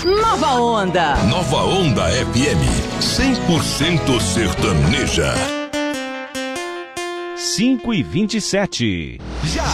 Nova Onda. Nova Onda FM, 100% sertaneja. 5h27. Já